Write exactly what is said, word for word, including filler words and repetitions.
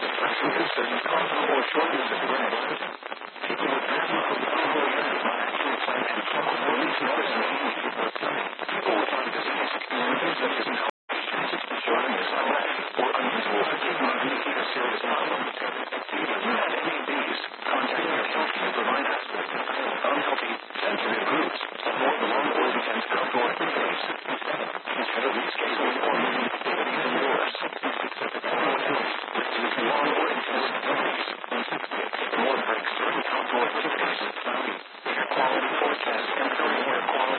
That's what it said. You can't avoid shortness of breath.